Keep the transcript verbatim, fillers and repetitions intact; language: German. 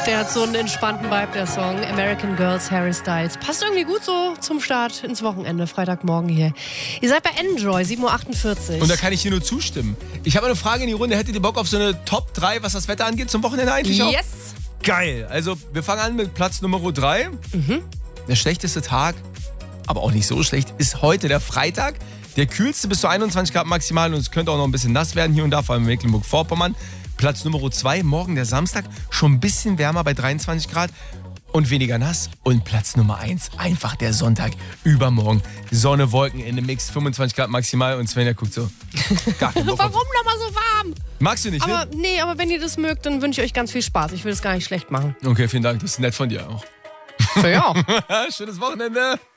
Der hat so einen entspannten Vibe, der Song. American Girls, Harry Styles. Passt irgendwie gut so zum Start ins Wochenende, Freitagmorgen hier. Ihr seid bei Enjoy, sieben Uhr achtundvierzig. Und da kann ich dir nur zustimmen. Ich habe eine Frage in die Runde. Hättet ihr Bock auf so eine Top drei, was das Wetter angeht, zum Wochenende eigentlich auch? Yes! Geil. Also, wir fangen an mit Platz Nummer drei. Mhm. Der schlechteste Tag, aber auch nicht so schlecht, ist heute der Freitag. Der kühlste bis zu einundzwanzig Grad maximal und es könnte auch noch ein bisschen nass werden hier und da, vor allem in Mecklenburg-Vorpommern. Platz Nummer zwei, morgen der Samstag, schon ein bisschen wärmer bei dreiundzwanzig Grad und weniger nass. Und Platz Nummer eins, einfach der Sonntag, übermorgen. Sonne, Wolken in dem Mix, fünfundzwanzig Grad maximal und Svenja guckt so. Gar keinen Bock auf. Warum nochmal so warm? Magst du nicht, aber, ne? Nee, aber wenn ihr das mögt, dann wünsche ich euch ganz viel Spaß. Ich will es gar nicht schlecht machen. Okay, vielen Dank, das ist nett von dir auch. Für ja auch. Schönes Wochenende.